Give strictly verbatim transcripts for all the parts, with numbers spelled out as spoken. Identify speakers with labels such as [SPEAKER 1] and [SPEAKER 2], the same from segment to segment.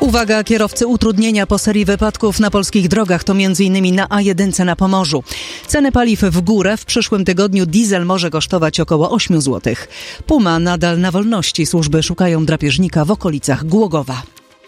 [SPEAKER 1] Uwaga, kierowcy, utrudnienia po serii wypadków na polskich drogach to między innymi na A jeden na Pomorzu. Ceny paliw w górę. W przyszłym tygodniu diesel może kosztować około osiem złotych. Puma nadal na wolności. Służby szukają drapieżnika w okolicach Głogowa.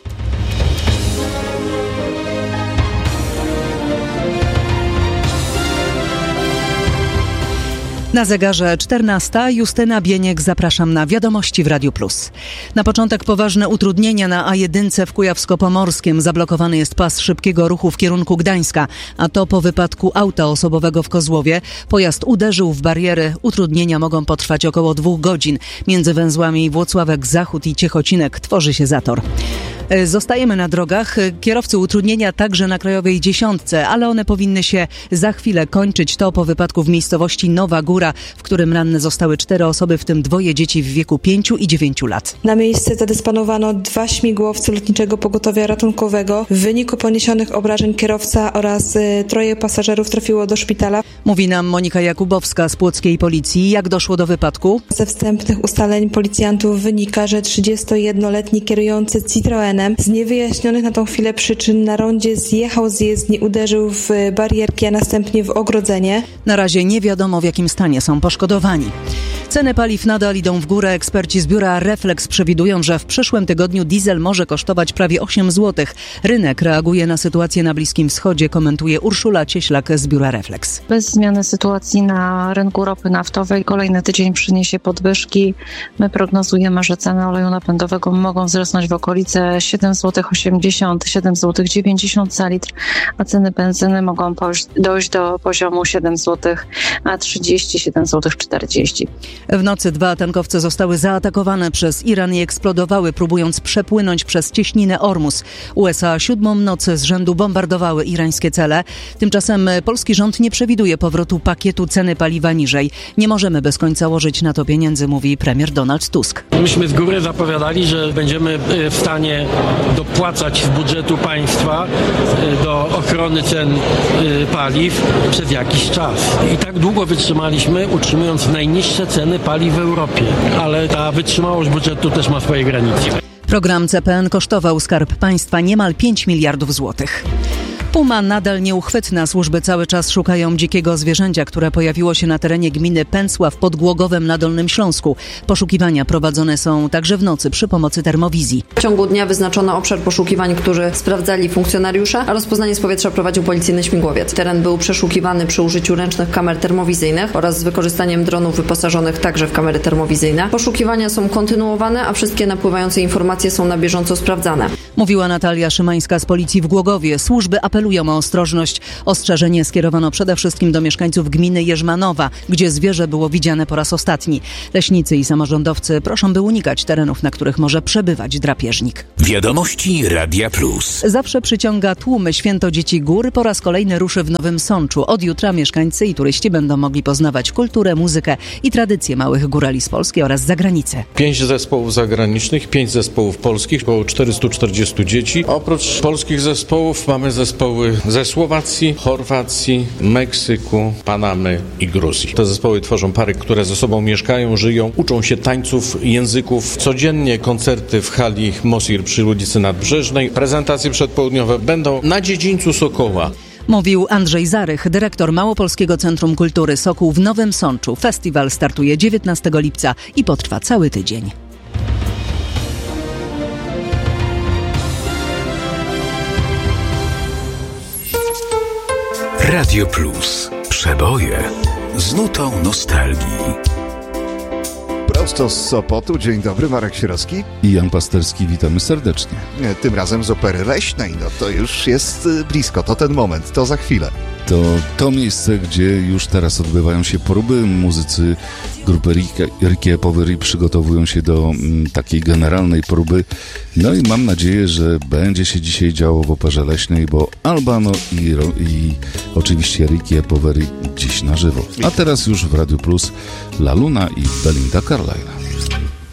[SPEAKER 1] Na zegarze czternasta. Justyna Bieniek, zapraszam na Wiadomości w Radiu Plus. Na początek poważne utrudnienia na A jeden w Kujawsko-Pomorskiem. Zablokowany jest pas szybkiego ruchu w kierunku Gdańska, a to po wypadku auta osobowego w Kozłowie. Pojazd uderzył w bariery. Utrudnienia mogą potrwać około dwóch godzin. Między węzłami Włocławek-Zachód i Ciechocinek tworzy się zator. Zostajemy na drogach. Kierowcy utrudnienia także na Krajowej Dziesiątce, ale one powinny się za chwilę kończyć. To po wypadku w miejscowości Nowa Góra, w którym ranne zostały cztery osoby, w tym dwoje dzieci w wieku pięciu i dziewięciu lat.
[SPEAKER 2] Na miejsce zadysponowano dwa śmigłowce Lotniczego Pogotowia Ratunkowego. W wyniku poniesionych obrażeń kierowca oraz y, troje pasażerów trafiło do szpitala.
[SPEAKER 1] Mówi nam Monika Jakubowska z Płockiej Policji. Jak doszło do wypadku?
[SPEAKER 2] Ze wstępnych ustaleń policjantów wynika, że trzydziestojednoletni kierujący Citroenem z niewyjaśnionych na tą chwilę przyczyn na rondzie zjechał z jezdni, uderzył w barierki, a następnie w ogrodzenie.
[SPEAKER 1] Na razie nie wiadomo, w jakim stanie są poszkodowani. Ceny paliw nadal idą w górę. Eksperci z biura Reflex przewidują, że w przyszłym tygodniu diesel może kosztować prawie osiem złotych. Rynek reaguje na sytuację na Bliskim Wschodzie, komentuje Urszula Cieślak z biura Reflex.
[SPEAKER 3] Bez zmiany sytuacji na rynku ropy naftowej kolejny tydzień przyniesie podwyżki. My prognozujemy, że ceny oleju napędowego mogą wzrosnąć w okolice siedem złotych osiemdziesiąt, siedem złotych dziewięćdziesiąt za litr, a ceny benzyny mogą dojść do poziomu siedem złotych trzydzieści, siedem złotych czterdzieści.
[SPEAKER 1] W nocy dwa tankowce zostały zaatakowane przez Iran i eksplodowały, próbując przepłynąć przez cieśninę Ormus. U S A siódmą noc z rzędu bombardowały irańskie cele. Tymczasem polski rząd nie przewiduje powrotu pakietu ceny paliwa niżej. Nie możemy bez końca łożyć na to pieniędzy, mówi premier Donald Tusk.
[SPEAKER 4] Myśmy z góry zapowiadali, że będziemy w stanie dopłacać z budżetu państwa do ochrony cen paliw przez jakiś czas. I tak długo wytrzymaliśmy, utrzymując najniższe ceny paliw w Europie. Ale ta wytrzymałość budżetu też ma swoje granice.
[SPEAKER 1] Program C P N kosztował Skarb Państwa niemal pięć miliardów złotych. Puma nadal nieuchwytna. Służby cały czas szukają dzikiego zwierzęcia, które pojawiło się na terenie gminy Pęcław pod Głogowem na Dolnym Śląsku. Poszukiwania prowadzone są także w nocy przy pomocy termowizji.
[SPEAKER 5] W ciągu dnia wyznaczono obszar poszukiwań, który sprawdzali funkcjonariusze, a rozpoznanie z powietrza prowadził policyjny śmigłowiec. Teren był przeszukiwany przy użyciu ręcznych kamer termowizyjnych oraz z wykorzystaniem dronów wyposażonych także w kamery termowizyjne. Poszukiwania są kontynuowane, a wszystkie napływające informacje są na bieżąco sprawdzane.
[SPEAKER 1] Mówiła Natalia Szymańska z Policji w Głogowie. Służby apelują o ostrożność. Ostrzeżenie skierowano przede wszystkim do mieszkańców gminy Jerzmanowa, gdzie zwierzę było widziane po raz ostatni. Leśnicy i samorządowcy proszą, by unikać terenów, na których może przebywać drapieżnik.
[SPEAKER 6] Wiadomości Radia Plus.
[SPEAKER 1] Zawsze przyciąga tłumy Święto Dzieci Gór. Po raz kolejny ruszy w Nowym Sączu. Od jutra mieszkańcy i turyści będą mogli poznawać kulturę, muzykę i tradycje małych górali z Polski oraz z zagranicy.
[SPEAKER 7] Pięć zespołów zagranicznych, pięć zespołów polskich, około czterysta czterdzieści dzieci. Oprócz polskich zespołów mamy zespoły ze Słowacji, Chorwacji, Meksyku, Panamy i Gruzji. Te zespoły tworzą pary, które ze sobą mieszkają, żyją, uczą się tańców, języków. Codziennie koncerty w hali Mosir przy ulicy Nadbrzeżnej. Prezentacje przedpołudniowe będą na dziedzińcu Sokoła.
[SPEAKER 1] Mówił Andrzej Zarych, dyrektor Małopolskiego Centrum Kultury Sokół w Nowym Sączu. Festiwal startuje dziewiętnastego lipca i potrwa cały tydzień.
[SPEAKER 6] Radio Plus. Przeboje z nutą nostalgii.
[SPEAKER 8] Prosto z Sopotu. Dzień dobry, Marek Sierowski
[SPEAKER 9] i Jan Pasterski. Witamy serdecznie.
[SPEAKER 8] Tym razem z Opery Leśnej. No to już jest blisko, to ten moment, to za chwilę.
[SPEAKER 9] To to miejsce, gdzie już teraz odbywają się próby. Muzycy grupy Ricky Powery przygotowują się do m, takiej generalnej próby. No i mam nadzieję, że będzie się dzisiaj działo w Operze Leśnej, bo Albano i, i oczywiście Ricky Powery dziś na żywo. A teraz już w Radiu Plus La Luna i Belinda Carlisle.